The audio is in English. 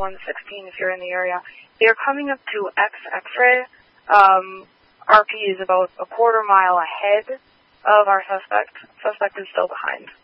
116 if you're in the area. They're coming up to X-ray. RP is about a quarter mile ahead of our suspect. Suspect is still behind.